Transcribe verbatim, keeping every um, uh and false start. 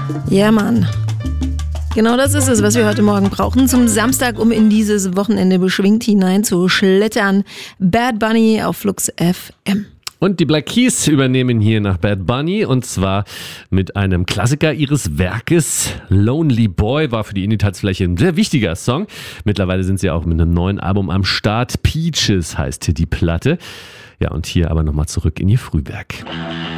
Ja, Mann. Genau das ist es, was wir heute Morgen brauchen. Zum Samstag, um in dieses Wochenende beschwingt hineinzuschlittern. Bad Bunny auf Flux F M. Und die Black Keys übernehmen hier nach Bad Bunny und zwar mit einem Klassiker ihres Werkes. Lonely Boy war für die Indie-Tanzfläche ein sehr wichtiger Song. Mittlerweile sind sie auch mit einem neuen Album am Start. Peaches heißt hier die Platte. Ja, und hier aber nochmal zurück in ihr Frühwerk.